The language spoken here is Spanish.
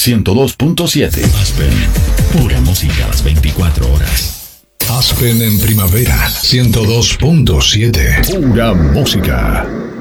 102.7. Aspen, pura música a las 24 horas. Aspen en primavera, 102.7. Pura música.